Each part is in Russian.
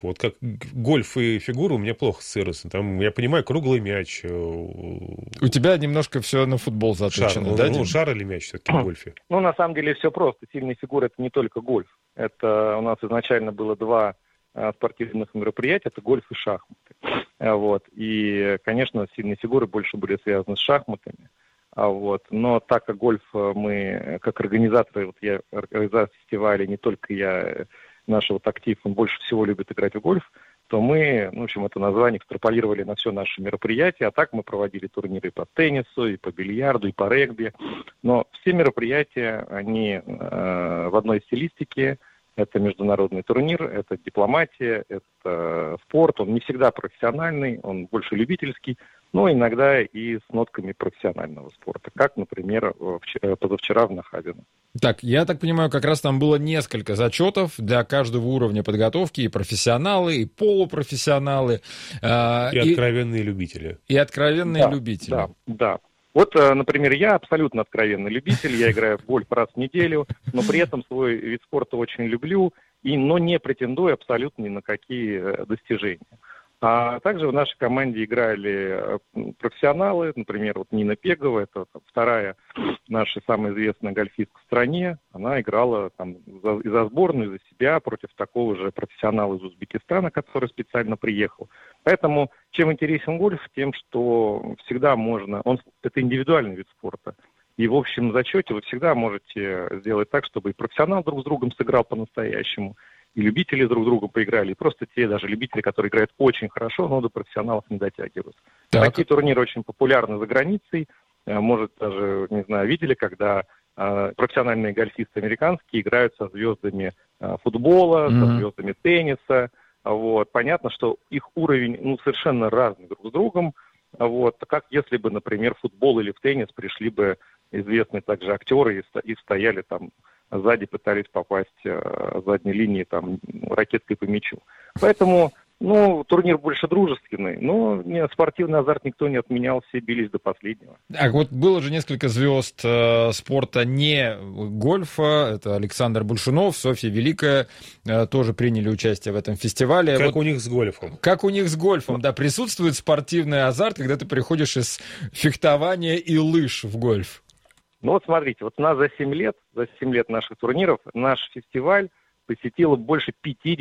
Вот как гольф и фигура у меня плохо ассоциируются. Там, я понимаю, круглый мяч. У тебя немножко все на футбол Шар, заточено, да, Дим? шар или мяч все-таки в гольфе? Ну, на самом деле все просто. Сильные фигуры — это не только гольф. Это у нас изначально было два спортивных мероприятия, это гольф и шахматы. Вот. И, конечно, сильные фигуры больше были связаны с шахматами. Вот. Но так как гольф мы, как организаторы, вот я организатор фестиваля, не только я, наш вот актив, он больше всего любит играть в гольф, то мы, в общем, это название экстраполировали на все наши мероприятия. А так мы проводили турниры и по теннису, и по бильярду, и по регби. Но все мероприятия, они в одной стилистике. Это международный турнир, это дипломатия, это спорт. Он не всегда профессиональный, он больше любительский, но иногда и с нотками профессионального спорта, как, например, позавчера в Нахабино. Так, я так понимаю, как раз там было несколько зачетов для каждого уровня подготовки, и профессионалы, и полупрофессионалы. И откровенные любители. И откровенные любители. Да. Вот, например, я абсолютно откровенный любитель, я играю в гольф раз в неделю, но при этом свой вид спорта очень люблю, но не претендую абсолютно ни на какие достижения. А также в нашей команде играли профессионалы, например, вот Нина Пегова, это вторая наша самая известная гольфистка в стране. Она играла там и за сборную, и за себя против такого же профессионала из Узбекистана, который специально приехал. Поэтому чем интересен гольф? Тем, что всегда можно... Это индивидуальный вид спорта. И в общем зачете вы всегда можете сделать так, чтобы и профессионал друг с другом сыграл по-настоящему, и любители друг с другом поиграли, и просто те даже любители, которые играют очень хорошо, но до профессионалов не дотягивают. Так. Такие турниры очень популярны за границей. Может, даже, не знаю, видели, когда профессиональные гольфисты американские играют со звездами футбола, со звездами тенниса. Вот. Понятно, что их уровень совершенно разный друг с другом. Вот. Как если бы, например, в футбол или в теннис пришли бы известные также актеры и стояли там сзади, пытались попасть с задней линии там ракеткой по мячу. Поэтому, турнир больше дружественный, но спортивный азарт никто не отменял, все бились до последнего. Так, вот было же несколько звезд спорта не гольфа, это Александр Большунов, Софья Великая, тоже приняли участие в этом фестивале. Как у них с гольфом? Как у них с гольфом, да, присутствует спортивный азарт, когда ты приходишь из фехтования и лыж в гольф. Смотрите, вот у нас за 7 лет наших турниров наш фестиваль посетило больше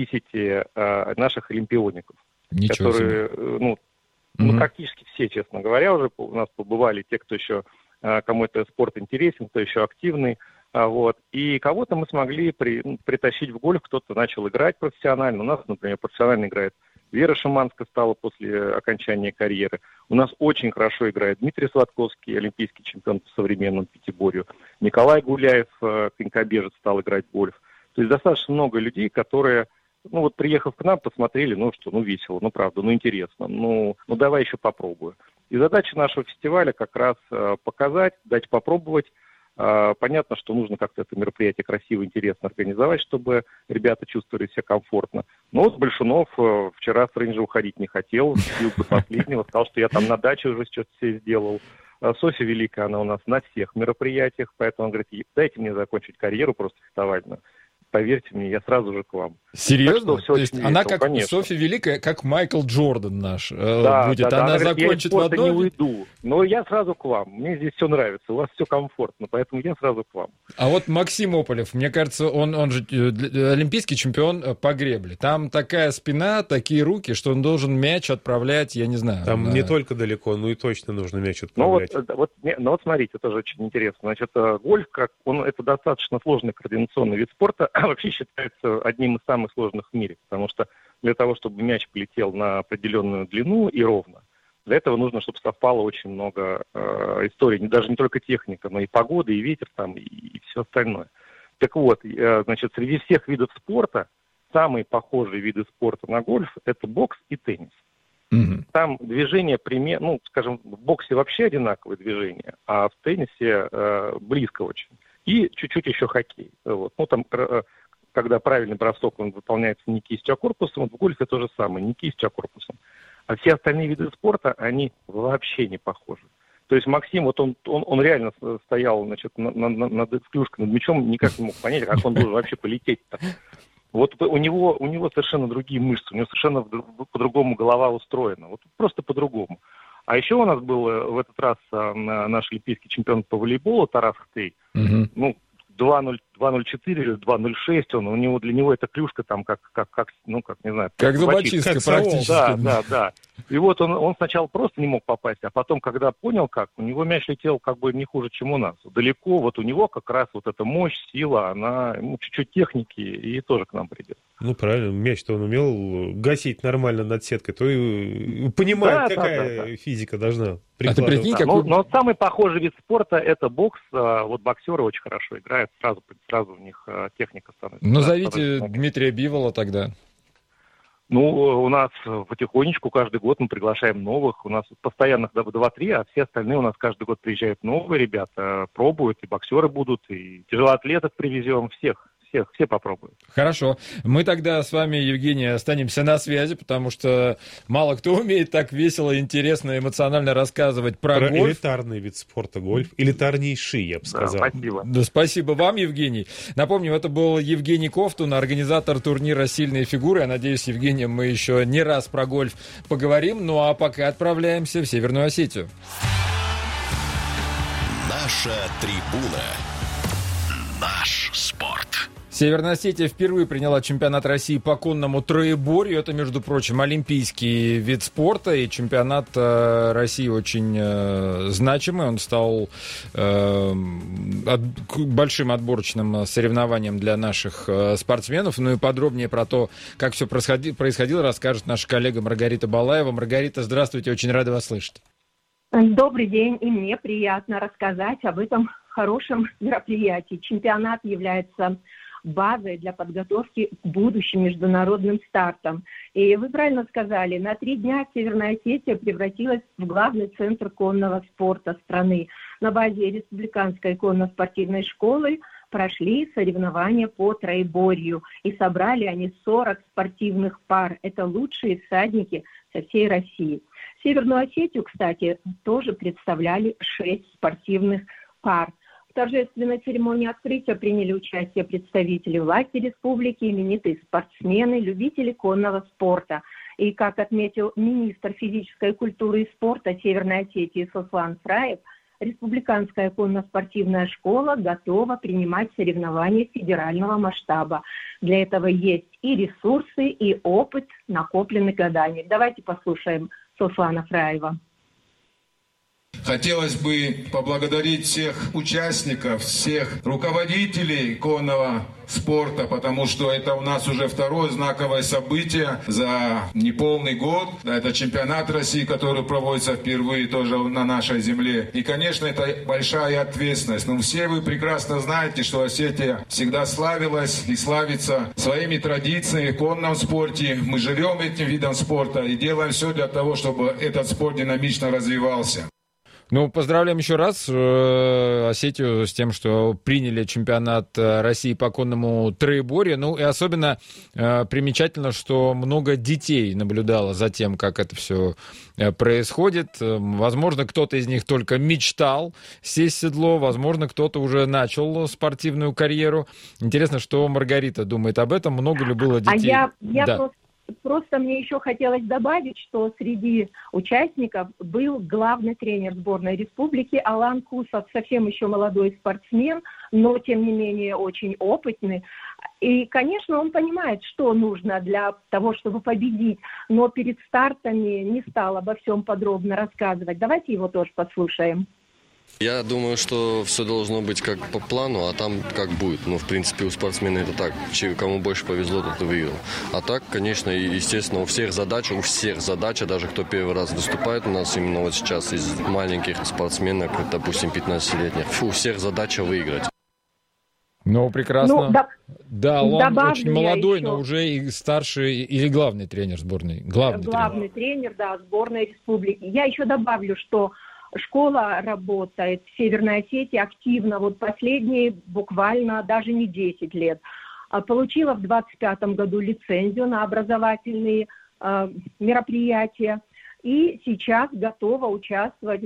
50 наших олимпиоников. Ничего которые, себе. Практически все, честно говоря, уже у нас побывали те, кто еще, кому это спорт интересен, кто еще активный. Вот. И кого-то мы смогли притащить в гольф, кто-то начал играть профессионально. У нас, например, профессионально играет Вера Шиманская, стала после окончания карьеры. У нас очень хорошо играет Дмитрий Сладковский, олимпийский чемпион по современному пятиборью. Николай Гуляев, конькобежец, стал играть в гольф. То есть достаточно много людей, которые, приехав к нам, посмотрели, весело, правда, интересно, давай еще попробую. И задача нашего фестиваля как раз показать, дать попробовать. Понятно, что нужно как-то это мероприятие красиво, интересно организовать, чтобы ребята чувствовали себя комфортно. Но Большунов вчера с рейнджа уходить не хотел, сидел до последнего, сказал, что я там на даче уже что-то себе сделал. Софья Великая, она у нас на всех мероприятиях, поэтому он говорит, дайте мне закончить карьеру просто фехтовальную. Поверьте мне, я сразу же к вам. Серьезно? То есть весело, она как конечно. Софья Великая, как Майкл Джордан наш будет. Да, она говорит, закончит я в одной... не уйду, но я сразу к вам. Мне здесь все нравится, у вас все комфортно, поэтому я сразу к вам. А вот Максим Ополев, мне кажется, он же олимпийский чемпион по гребле. Там такая спина, такие руки, что он должен мяч отправлять, я не знаю. Там не только далеко, но и точно нужно мяч отправлять. Смотрите, тоже очень интересно. Значит, гольф, это достаточно сложный координационный вид спорта, вообще считается одним из самых сложных в мире, потому что для того, чтобы мяч полетел на определенную длину и ровно, для этого нужно, чтобы совпало очень много историй, даже не только техника, но и погода, и ветер там, и все остальное. Так вот, значит, среди всех видов спорта самые похожие виды спорта на гольф – это бокс и теннис. Там движения, в боксе вообще одинаковые движения, а в теннисе близко очень. И чуть-чуть еще хоккей. Вот. Когда правильный бросок, он выполняется не кистью, а корпусом, в гольфе то же самое, не кистью, а корпусом. А все остальные виды спорта, они вообще не похожи. То есть Максим, он реально стоял, над клюшкой, над мячом, никак не мог понять, как он должен вообще полететь-то. Вот у него совершенно другие мышцы, у него совершенно по-другому голова устроена, вот просто по-другому. А еще у нас был в этот раз наш олимпийский чемпион по волейболу Тарас Хтей. Ну, 2.04 или 2.06, для него это клюшка там как не знаю. Как зубочистка практически. Да. И вот он сначала просто не мог попасть, а потом, когда понял у него мяч летел как бы не хуже, чем у нас. Далеко, вот у него как раз вот эта мощь, сила, она, чуть-чуть техники и тоже к нам придет. Ну, правильно, мяч-то он умел гасить нормально над сеткой, то и понимает, какая физика должна прикладываться. Но самый похожий вид спорта — это бокс. Вот боксеры очень хорошо играют, сразу у них техника становится. Назовите Дмитрия Бивола тогда. У нас потихонечку каждый год мы приглашаем новых. У нас постоянных 2-3, а все остальные у нас каждый год приезжают новые ребята, пробуют, и боксеры будут, и тяжелоатлетов привезем, все попробуют. Хорошо. Мы тогда с вами, Евгений, останемся на связи, потому что мало кто умеет так весело, интересно, эмоционально рассказывать про гольф. Элитарный вид спорта гольф. Элитарнейший, я бы сказал. Спасибо. Да, спасибо вам, Евгений. Напомню, это был Евгений Ковтун, организатор турнира «Сильные фигуры». Я надеюсь, с Евгением мы еще не раз про гольф поговорим. Ну а пока отправляемся в Северную Осетию. Наша трибуна. Наш спорт. Северная Осетия впервые приняла чемпионат России по конному троеборью. Это, между прочим, олимпийский вид спорта. И чемпионат России очень значимый. Он стал большим отборочным соревнованием для наших спортсменов. Ну и подробнее про то, как все происходило, расскажет наша коллега Маргарита Балаева. Маргарита, здравствуйте, очень рада вас слышать. Добрый день, и мне приятно рассказать об этом хорошем мероприятии. Чемпионат является базой для подготовки к будущим международным стартам. И вы правильно сказали, на 3 дня Северная Осетия превратилась в главный центр конного спорта страны. На базе Республиканской конно-спортивной школы прошли соревнования по троеборью. И собрали они 40 спортивных пар. Это лучшие всадники со всей России. Северную Осетию, кстати, тоже представляли 6 спортивных пар. В торжественной церемонии открытия приняли участие представители власти республики, именитые спортсмены, любители конного спорта. И, как отметил министр физической культуры и спорта Северной Осетии Сослан Фраев, Республиканская конно-спортивная школа готова принимать соревнования федерального масштаба. Для этого есть и ресурсы, и опыт, накопленный годами. Давайте послушаем Сослана Фраева. Хотелось бы поблагодарить всех участников, всех руководителей конного спорта, потому что это у нас уже второе знаковое событие за неполный год. Это чемпионат России, который проводится впервые тоже на нашей земле. И, конечно, это большая ответственность. Но все вы прекрасно знаете, что Осетия всегда славилась и славится своими традициями в конном спорте. Мы живем этим видом спорта и делаем все для того, чтобы этот спорт динамично развивался. Ну, поздравляем еще раз Осетию с тем, что приняли чемпионат России по конному троеборью. Ну, и особенно примечательно, что много детей наблюдало за тем, как это все происходит. Возможно, кто-то из них только мечтал сесть в седло, возможно, кто-то уже начал спортивную карьеру. Интересно, что Маргарита думает об этом. Много ли было детей? Просто мне еще хотелось добавить, что среди участников был главный тренер сборной республики Алан Кусов, совсем еще молодой спортсмен, но тем не менее очень опытный. И, конечно, он понимает, что нужно для того, чтобы победить, но перед стартами не стал обо всем подробно рассказывать. Давайте его тоже послушаем. Я думаю, что все должно быть как по плану, а там как будет. Ну, в принципе, у спортсмена это так. Кому больше повезло, тот и выиграл. А так, конечно, естественно, у всех задача, даже кто первый раз выступает у нас именно вот сейчас из маленьких спортсменок, допустим, 15-летних, у всех задача выиграть. Ну, прекрасно. Да, он очень молодой, еще... но уже и старший, или главный тренер сборной. Главный тренер, да, сборной республики. Я еще добавлю, что школа работает в Северной Осетии активно, вот последние буквально даже не 10 лет. Получила в 2025 году лицензию на образовательные мероприятия и сейчас готова участвовать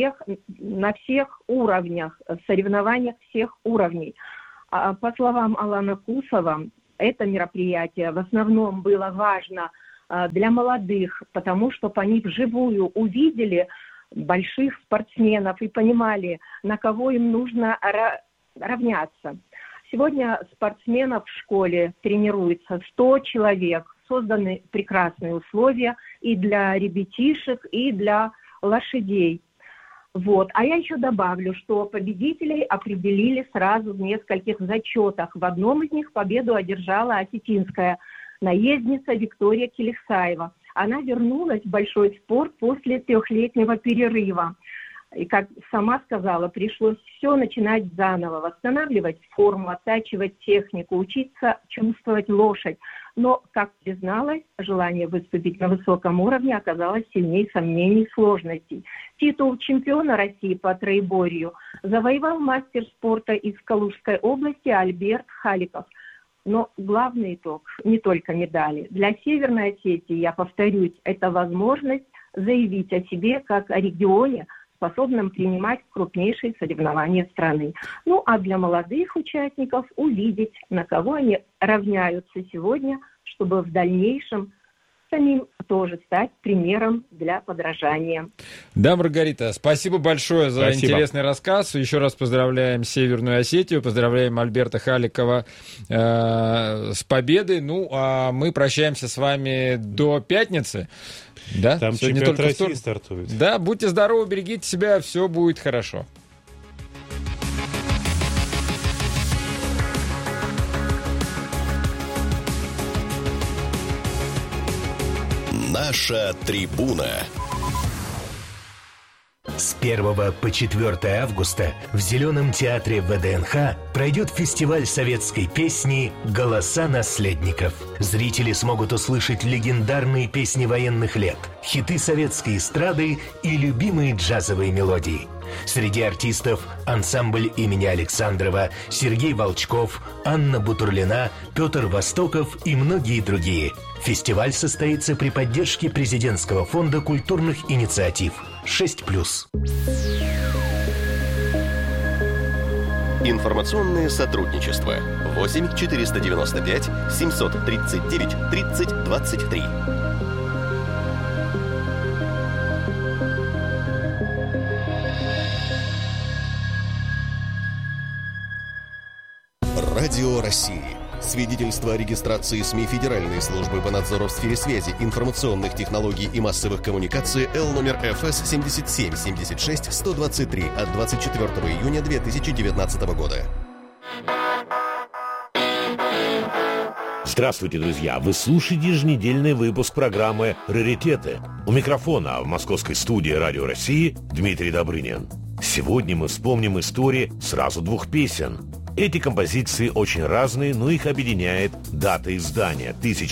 на всех уровнях, в соревнованиях всех уровней. По словам Алана Кусова, это мероприятие в основном было важно для молодых, потому что они вживую увидели больших спортсменов и понимали, на кого им нужно равняться. Сегодня спортсменов в школе тренируется 100 человек. Созданы прекрасные условия и для ребятишек, и для лошадей. Вот. А я еще добавлю, что победителей определили сразу в нескольких зачетах. В одном из них победу одержала осетинская наездница Виктория Келексаева. Она вернулась в большой спорт после 3-летнего перерыва. И, как сама сказала, пришлось все начинать заново, восстанавливать форму, оттачивать технику, учиться чувствовать лошадь. Но, как призналась, желание выступить на высоком уровне оказалось сильнее сомнений и сложностей. Титул чемпиона России по троеборью завоевал мастер спорта из Калужской области Альберт Халиков. Но главный итог – не только медали. Для Северной Осетии, я повторюсь, это возможность заявить о себе как о регионе, способным принимать крупнейшие соревнования страны. Ну, а для молодых участников увидеть, на кого они равняются сегодня, чтобы в дальнейшем самим тоже стать примером для подражания. Да, Маргарита, спасибо большое за интересный рассказ. Еще раз поздравляем Северную Осетию, поздравляем Альберта Халикова с победой. Ну, а мы прощаемся с вами до пятницы. Да? Там чемпионат России стартует. Да, будьте здоровы, берегите себя, все будет хорошо. Наша трибуна. С 1 по 4 августа в Зеленом театре ВДНХ пройдет фестиваль советской песни «Голоса наследников». Зрители смогут услышать легендарные песни военных лет, хиты советской эстрады и любимые джазовые мелодии. Среди артистов ансамбль имени Александрова, Сергей Волчков, Анна Бутурлина, Петр Востоков и многие другие. Фестиваль состоится при поддержке Президентского фонда культурных инициатив 6+. Информационное сотрудничество. 8 495 739 30 23. Радио России. Свидетельство о регистрации СМИ Федеральной службы по надзору в сфере связи, информационных технологий и массовых коммуникаций Л номер ФС 77-76-123 от 24 июня 2019 года. Здравствуйте, друзья! Вы слушаете еженедельный выпуск программы «Раритеты». У микрофона в московской студии Радио России Дмитрий Добрынин. Сегодня мы вспомним истории сразу двух песен. Эти композиции очень разные, но их объединяет дата издания –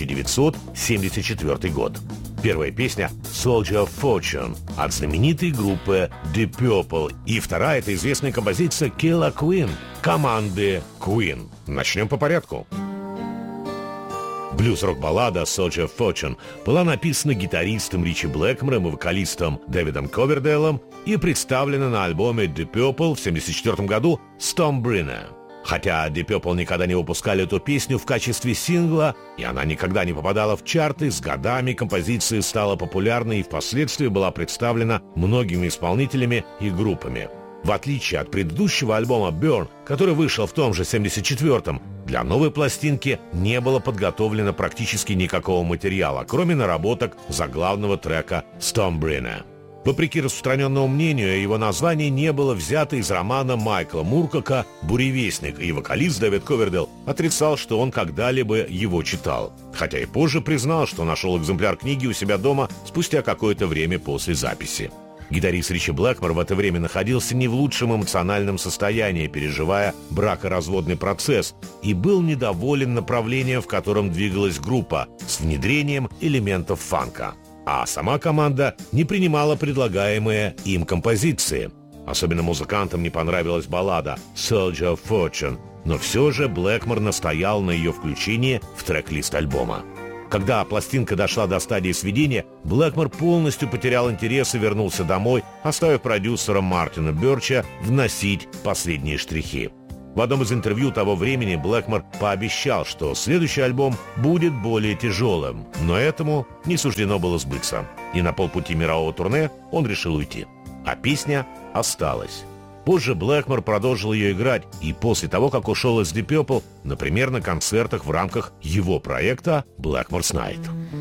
1974 год. Первая песня «Soldier of Fortune» от знаменитой группы Deep Purple. И вторая – это известная композиция «Killer Queen» команды Queen. Начнем по порядку. Блюз-рок-баллада «Soldier of Fortune» была написана гитаристом Ричи Блэкмором и вокалистом Дэвидом Ковердейлом и представлена на альбоме Deep Purple в 1974 году «Stormbringer». Хотя Deep Purple никогда не выпускали эту песню в качестве сингла, и она никогда не попадала в чарты, с годами композиция стала популярной и впоследствии была представлена многими исполнителями и группами. В отличие от предыдущего альбома «Burn», который вышел в том же 74-м, для новой пластинки не было подготовлено практически никакого материала, кроме наработок заглавного трека «Stormbringer». Вопреки распространенному мнению, его название не было взято из романа Майкла Муркока «Буревестник», и вокалист Дэвид Ковердейл отрицал, что он когда-либо его читал. Хотя и позже признал, что нашел экземпляр книги у себя дома спустя какое-то время после записи. Гитарист Ричи Блэкмор в это время находился не в лучшем эмоциональном состоянии, переживая бракоразводный процесс, и был недоволен направлением, в котором двигалась группа, с внедрением элементов фанка. А сама команда не принимала предлагаемые им композиции. Особенно музыкантам не понравилась баллада «Soldier of Fortune», но все же Блэкмор настоял на ее включении в трек-лист альбома. Когда пластинка дошла до стадии сведения, Блэкмор полностью потерял интерес и вернулся домой, оставив продюсера Мартина Бёрча вносить последние штрихи. В одном из интервью того времени Блэкмор пообещал, что следующий альбом будет более тяжелым, но этому не суждено было сбыться. И на полпути мирового турне он решил уйти. А песня осталась. Позже Блэкмор продолжил ее играть и после того, как ушел из Deep Purple, например, на концертах в рамках его проекта «Blackmore's Night».